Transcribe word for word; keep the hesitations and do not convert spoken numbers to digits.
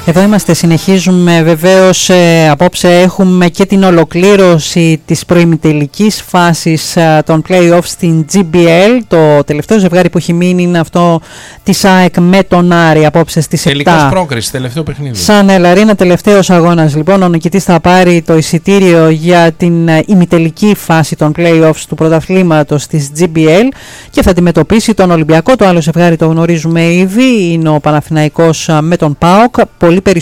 Εδώ είμαστε, συνεχίζουμε βεβαίως. Ε, απόψε έχουμε και την ολοκλήρωση της προημιτελικής φάσης ε, των play-offs στην τζι μπι ελ. Το τελευταίο ζευγάρι που έχει μείνει είναι αυτό της ΑΕΚ με τον Άρη απόψε στις επτά. Τελικός πρόκριση, τελευταίο παιχνίδι. Σαν Ελαρίνα, τελευταίος αγώνας λοιπόν. Ο νικητής θα πάρει το εισιτήριο για την ε, ημιτελική φάση των play-offs του πρωταθλήματος της τζι μπι ελ και θα αντιμετωπίσει τον Ολυμπιακό. Το άλλο ζευγάρι το γνωρίζουμε ήδη, είναι ο Παναθηναϊκός με τον ΠΑΟΚ. Πολύ